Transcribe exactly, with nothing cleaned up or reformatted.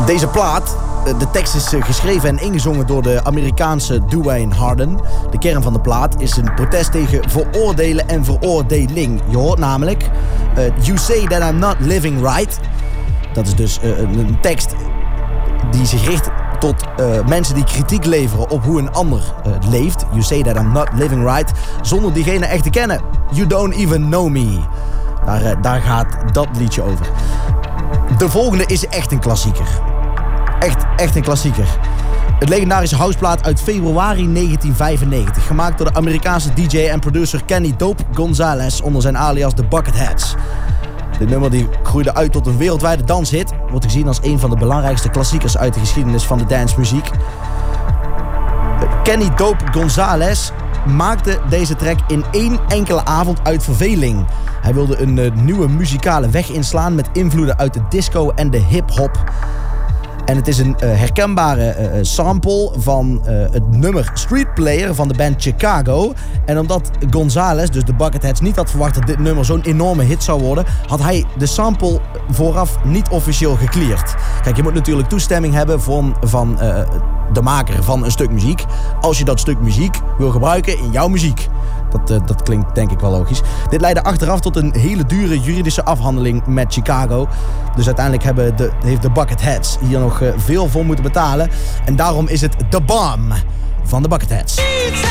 Deze plaat, de tekst is geschreven en ingezongen door de Amerikaanse Dwayne Harden. De kern van de plaat is een protest tegen veroordelen en veroordeling. Je hoort namelijk, uh, you say that I'm not living right. Dat is dus uh, een tekst die zich richt tot uh, mensen die kritiek leveren op hoe een ander uh, leeft. You say that I'm not living right, zonder diegene echt te kennen. You don't even know me. Daar, uh, daar gaat dat liedje over. De volgende is echt een klassieker. Echt, echt een klassieker. Het legendarische houseplaat uit februari negentien vijfennegentig. Gemaakt door de Amerikaanse D J en producer Kenny Dope Gonzalez onder zijn alias The Bucketheads. Dit nummer die groeide uit tot een wereldwijde danshit. Wordt gezien als een van de belangrijkste klassiekers uit de geschiedenis van de dancemuziek. Kenny Dope Gonzalez maakte deze track in één enkele avond uit verveling. Hij wilde een uh, nieuwe muzikale weg inslaan met invloeden uit de disco en de hip-hop. En het is een uh, herkenbare uh, sample van uh, het nummer Street Player van de band Chicago. En omdat Gonzalez, dus de Bucketheads, niet had verwacht dat dit nummer zo'n enorme hit zou worden, had hij de sample vooraf niet officieel gecleared. Kijk, je moet natuurlijk toestemming hebben van, van uh, de maker van een stuk muziek, als je dat stuk muziek wil gebruiken in jouw muziek. Dat, uh, dat klinkt denk ik wel logisch. Dit leidde achteraf tot een hele dure juridische afhandeling met Chicago. Dus uiteindelijk hebben de, heeft de Bucketheads hier nog uh, veel voor moeten betalen. En daarom is het The Bomb van de Bucketheads.